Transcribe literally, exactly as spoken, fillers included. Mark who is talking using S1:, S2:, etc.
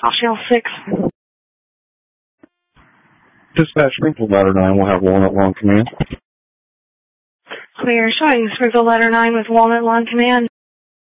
S1: Shell six.
S2: Dispatch Springfield Ladder nine will have Walnut Lawn Command.
S1: Clear, showing Springfield Ladder nine with Walnut Lawn Command.